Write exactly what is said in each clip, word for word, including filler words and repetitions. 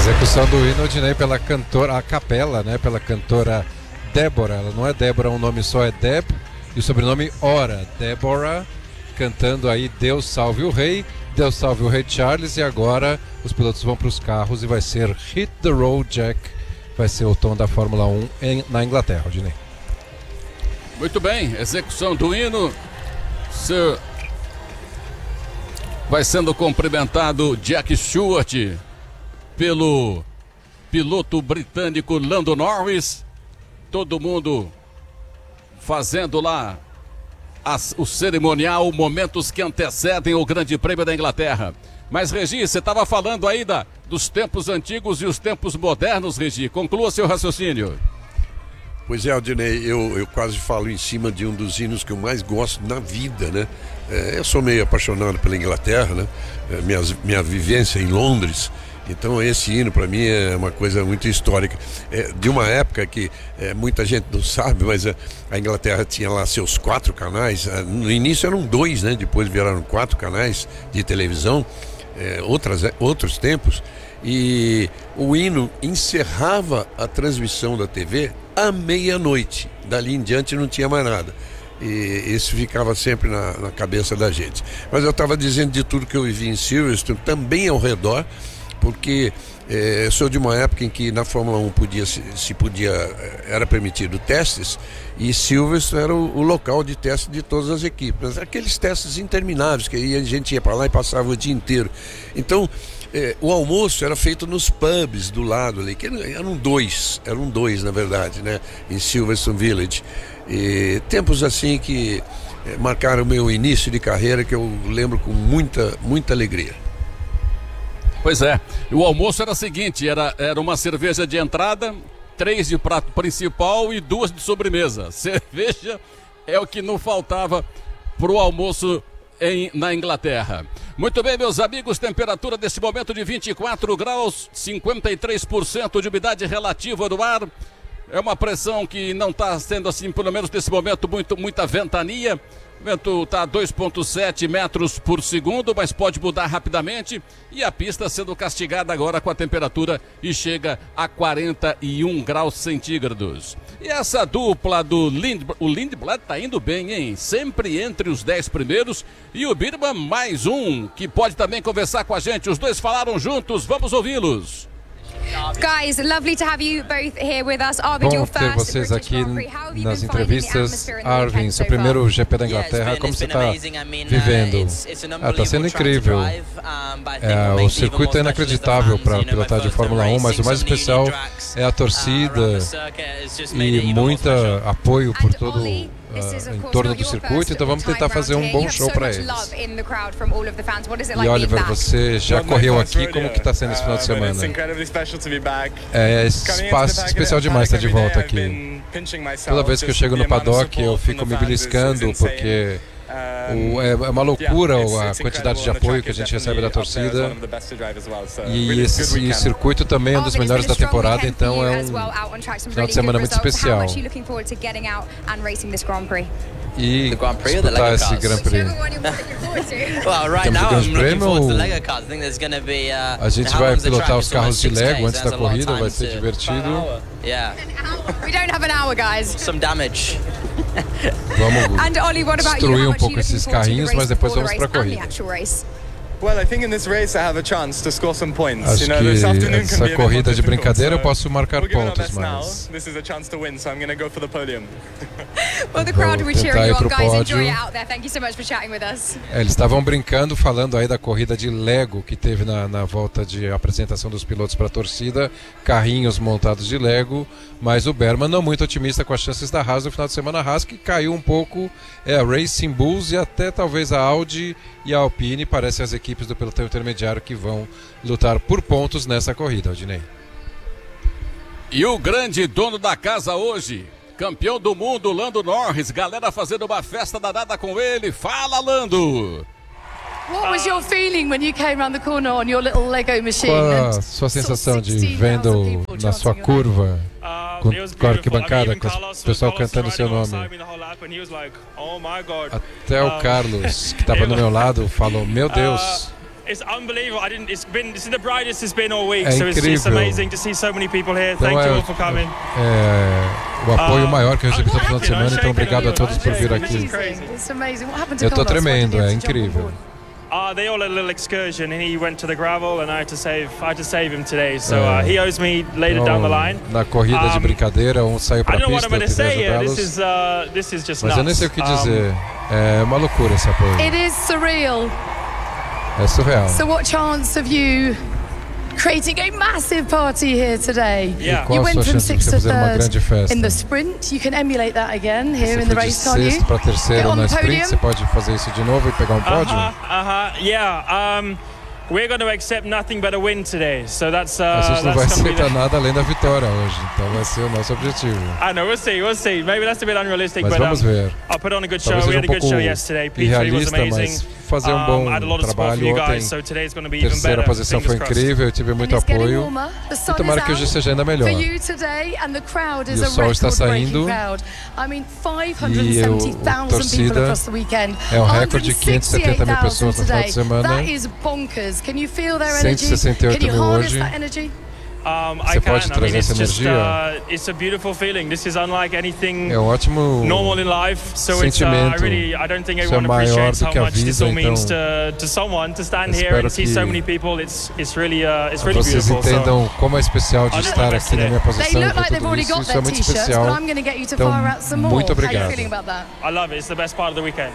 Execução do hino, Odinei, pela cantora, a capela, né, pela cantora Débora. Ela não é Débora, um nome só é Deb, e o sobrenome Ora. Débora, cantando aí Deus Salve o Rei, Deus Salve o Rei Charles, e agora os pilotos vão para os carros e vai ser Hit the Road Jack, vai ser o tom da Fórmula um em, na Inglaterra, Odinei. Muito bem, execução do hino. Sir... Vai sendo cumprimentado Jack Stewart pelo piloto britânico Lando Norris. Todo mundo fazendo lá as, o cerimonial, momentos que antecedem o Grande Prêmio da Inglaterra. Mas, Regi, você estava falando aí da, dos tempos antigos e os tempos modernos, Regi. Conclua seu raciocínio. Pois é, Aldinei, eu, eu quase falo em cima de um dos hinos que eu mais gosto na vida, né? É, eu sou meio apaixonado pela Inglaterra, né? É, minha, minha vivência em Londres. Então esse hino para mim é uma coisa muito histórica, é, de uma época que é, muita gente não sabe, mas a, a Inglaterra tinha lá seus quatro canais. No início eram dois, né? Depois viraram quatro canais de televisão, é, outras, outros tempos, e o hino encerrava a transmissão da T V à meia-noite. Dali em diante não tinha mais nada. E isso ficava sempre na, na cabeça da gente. Mas eu estava dizendo de tudo que eu vivi em Silverstone, também ao redor, porque eh, sou de uma época em que na Fórmula um podia, se, se podia, era permitido testes, e Silverstone era o, o local de teste de todas as equipes. Aqueles testes intermináveis, que a gente ia para lá e passava o dia inteiro. Então, eh, o almoço era feito nos pubs do lado ali, que eram dois, eram dois na verdade, né, em Silverstone Village. E tempos assim que eh, marcaram o meu início de carreira, que eu lembro com muita, muita alegria. Pois é, o almoço era o seguinte, era, era uma cerveja de entrada, três de prato principal e duas de sobremesa. Cerveja é o que não faltava pro almoço em, na Inglaterra. Muito bem, meus amigos, temperatura desse momento de vinte e quatro graus, cinquenta e três por cento de umidade relativa do ar. É uma pressão que não está sendo assim, pelo menos nesse momento, muito, muita ventania. O vento está a dois vírgula sete metros por segundo, mas pode mudar rapidamente. E a pista sendo castigada agora com a temperatura e chega a quarenta e um graus centígrados. E essa dupla do Lindblad, o Lindblad está indo bem, hein? Sempre entre os dez primeiros. E o Birman, mais um, que pode também conversar com a gente. Os dois falaram juntos, vamos ouvi-los. Guys, lovely to have you both here with us. Bom ter vocês aqui nas entrevistas. Arvin, seu primeiro G P da Inglaterra, como você está vivendo? Está sendo incrível. É, o circuito é inacreditável para pilotar de Fórmula um, mas o mais especial é a torcida e muito apoio por todo o Uh, em torno do circuito, então vamos tentar fazer um bom show para eles. E Oliver, você já correu aqui, como que está sendo esse final de semana? É espaço especial demais estar de volta aqui. Toda vez que eu chego no paddock eu fico me beliscando, porque O, é, é uma loucura a quantidade de apoio que a gente recebe da torcida. E esse e circuito também é um dos melhores da temporada, então é um final de semana muito especial. E disputar esse Grand Prix. Temos o Grande Prêmio. A gente vai pilotar os carros de Lego antes da corrida, vai ser divertido. Vamos destruir um pouco esses carrinhos, mas depois vamos para a corrida. Acho que essa corrida de brincadeira eu posso marcar pontos, mas vou tentar ir para o pódio. É, eles estavam brincando, falando aí da corrida de Lego que teve na, na volta de apresentação dos pilotos para a torcida, carrinhos montados de Lego, mas o Berman não muito otimista com as chances da Haas no final de semana. A Haas que caiu um pouco, é a Racing Bulls e até talvez a Audi e a Alpine, parecem as equipes do pelotão intermediário que vão lutar por pontos nessa corrida, Aldinei. E o grande dono da casa hoje, campeão do mundo, Lando Norris, galera fazendo uma festa danada com ele. Fala, Lando! What was your feeling when you came around the corner on your little Lego machine? Qual a sua sensação de vendo na sua curva, com, com a arquibancada, com o pessoal cantando seu nome? Até o Carlos, que estava do meu lado, falou: meu Deus, It's unbelievable. I didn't. It's been. This is the brightest it's been all week. É so it's just incrível. amazing to see so many people here. Então Thank é, you all for coming. é o apoio maior que eu recebi no final de semana, então obrigado a todos por vir aqui. It's amazing. What happened to Eu tô Carlos? Why did tremendo, he have é to jump on incrível. board? Uh, they all had a little excursion, and he went to the gravel, and I had to save. I had to save him today. So uh, he owes me later down the line. Na corrida de Um, brincadeira, um saiu I para a don't know what pista, I'm eu going to tive que say here. This ajudá-los. is uh, this is just Mas eu nem nuts. sei o que Um, dizer. É uma loucura esse apoio. It is surreal. É surreal. So what chance of you creating a massive party here today? Yeah. Qual You a went sua from chance de sixth você to fazer uma grande third festa? in the sprint. You can emulate that again here Você in the foi de race, can't sexto you? para Get terceiro on na the sprint, podium. você pode fazer isso de novo e pegar um pódio? Uh-huh, uh-huh, yeah. Um, we're going to accept nothing but a win today. So that's uh, A gente não that's vai going to be aceitar the... nada além da vitória hoje, então vai ser o nosso objetivo. I know, we'll see, we'll see. Maybe that's a bit unrealistic, Mas but vamos um, ver. I'll put on a good show. Talvez We seja had um a good pouco show yesterday. P three was irrealista, amazing. mas fazer um bom um, I had a lot of support from trabalho you ontem. guys, so today's going to be even Terceira better. posição foi Fingers crossed. incrível, eu tive And muito it's getting apoio. warmer. The E sun tomara is que hoje out seja ainda melhor. for you today, and the crowd is E o a sol está record-breaking saindo. crowd. I mean, five E hundred seventy thousand torcida people across the weekend. é um recorde de quinhentas e setenta mil pessoas no final de semana. That is bonkers. Can you feel their cento e energy? sessenta e oito Can you mil harness hoje. that energy? Um, Você I pode can. I trazer mean, it's essa just, energia? uh, it's a beautiful feeling. This is unlike anything É um ótimo normal in life. So it's, uh, I sentimento. really, I don't think Isso é everyone maior appreciates do how que a much this vida, all means então to, to someone to stand here espero and see so que many people. It's, it's really, uh, it's really vocês beautiful. entendam como é especial de I'll do estar my best aqui na minha They posição e look ver like they've tudo already isso. got Isso é their muito t-shirts, but especial. I'm going to get you to Então, fire out some more. muito How are you obrigado. feeling about that? So I love it. It's the best part of the weekend.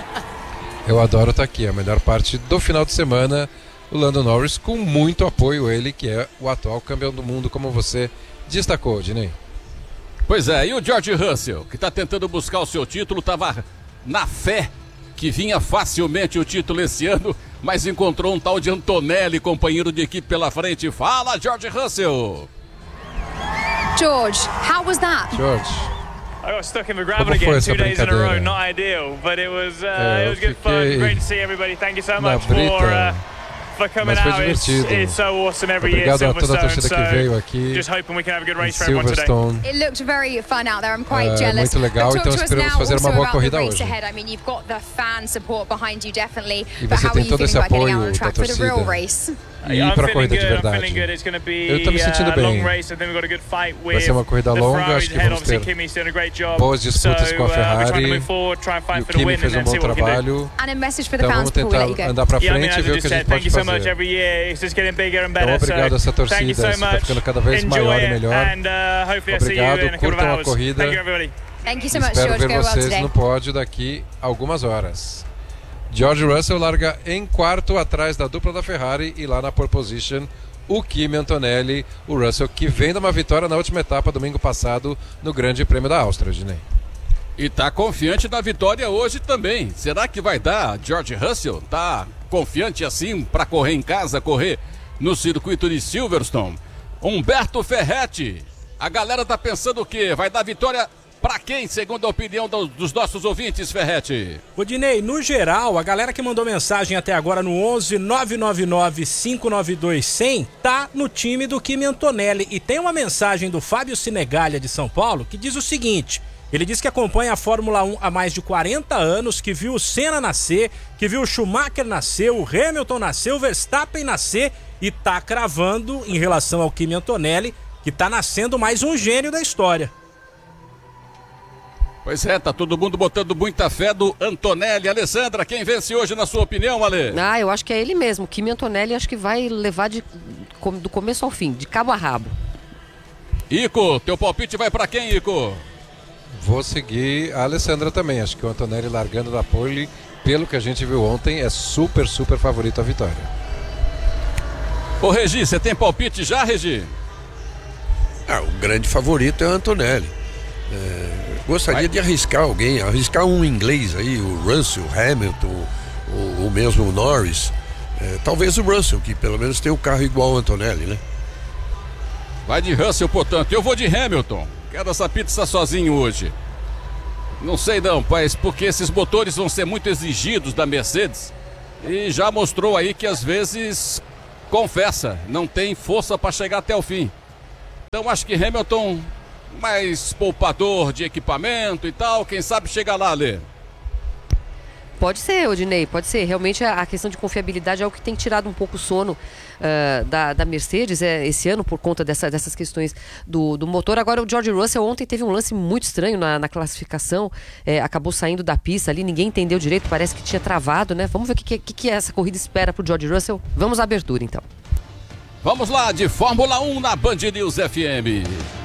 Eu adoro estar aqui, a melhor parte do final de semana. O Lando Norris com muito apoio, ele que é o atual campeão do mundo, como você destacou, Dinei. Pois é, e o George Russell, que está tentando buscar o seu título, estava na fé que vinha facilmente o título esse ano, mas encontrou um tal de Antonelli, companheiro de equipe pela frente. Fala, George Russell! George, how was that? George, I got stuck in the gravel Como foi again essa two days in a row. brincadeira? Not ideal, but it was uh, É, it was eu good fun. fiquei Great to see everybody. Thank you so na much for brita, uh, for coming mas foi out. It's, divertido. it's so awesome every year, Obrigado a toda a Silverstone. torcida que veio So aqui just hoping we can have a good em race for everyone today. Silverstone. It looked very fun out there. I'm quite É jealous. muito legal, But talk então to us esperamos now fazer uma also boa about corrida the race hoje. ahead. I mean, you've got the fan support behind you, definitely. E But você how are tem you todo feeling esse about getting out apoio on da track for the real torcida. race? E I'm para a feeling corrida de good, I'm verdade. feeling good. It's going to be Eu estou me sentindo uh, a long bem. race. I think we've got a good fight with Vai ser uma corrida the longa, Ferrari's acho que head. vamos Obviously, ter Kimi's doing a great job. boas disputas so, com a uh, we're trying Ferrari. to move forward, try and E fight o for the Kimi win, fez and um then bom see what we can do. trabalho. And a message for the Então fans vamos before we let tentar you go. andar para Yeah, I mean, frente as e I ver o just que a said, gente thank pode you so much. fazer. Every year it's just getting bigger and Então better. obrigado a essa So, thank you torcida, so está much. ficando cada vez Enjoy maior e it, melhor. and uh, hopefully I see you Obrigado, in a couple of curtam a hours. corrida. Thank you, everybody. Thank you so much, Espero George. ver Go well vocês today. no pódio daqui a algumas horas. George Russell larga em quarto atrás da dupla da Ferrari e lá na pole position o Kimi Antonelli, o Russell que vem de uma vitória na última etapa domingo passado no Grande Prêmio da Áustria, Dinei. E tá confiante da vitória hoje também. Será que vai dar? George Russell tá confiante assim para correr em casa, correr no circuito de Silverstone? Humberto Ferretti, a galera tá pensando o quê? Vai dar vitória para quem, segundo a opinião do, dos nossos ouvintes, Ferretti? Ô Dinei, no geral, a galera que mandou mensagem até agora no onze nove nove nove cinco nove dois cem tá no time do Kimi Antonelli. E tem uma mensagem do Fábio Sinegalha de São Paulo que diz o seguinte: ele diz que acompanha a Fórmula um há mais de quarenta anos, que viu o Senna nascer, que viu o Schumacher nascer, o Hamilton nascer, o Verstappen nascer e tá cravando em relação ao Kimi Antonelli que tá nascendo mais um gênio da história. Pois é, tá todo mundo botando muita fé do Antonelli. Alessandra, quem vence hoje na sua opinião, Ale? Ah, eu acho que é ele mesmo. Kimi Antonelli acho que vai levar de, do começo ao fim, de cabo a rabo. Ico, teu palpite vai pra quem, Ico? Vou seguir a Alessandra também. Acho que o Antonelli largando da pole, pelo que a gente viu ontem, é super, super favorito à vitória. Ô Regi, você tem palpite já, Regi? Ah, o grande favorito é o Antonelli. É, gostaria Vai. de arriscar alguém, arriscar um inglês aí, o Russell, o Hamilton, ou, ou mesmo o Norris. É, talvez o Russell, que pelo menos tem o carro igual ao Antonelli, né? Vai de Russell, portanto. Eu vou de Hamilton. Quero essa pizza sozinho hoje. Não sei não, mas porque esses motores vão ser muito exigidos da Mercedes. E já mostrou aí que às vezes, confessa, não tem força para chegar até o fim. Então acho que Hamilton, mais poupador de equipamento e tal, quem sabe chega lá, Lê. Pode ser, Odinei, pode ser. Realmente a questão de confiabilidade é o que tem tirado um pouco o sono uh, da, da Mercedes é, esse ano por conta dessa, dessas questões do, do motor. Agora o George Russell ontem teve um lance muito estranho na, na classificação, é, acabou saindo da pista ali, ninguém entendeu direito, parece que tinha travado, né? Vamos ver o que, que, que essa corrida espera pro George Russell. Vamos à abertura então. Vamos lá, de Fórmula um na Band News F M.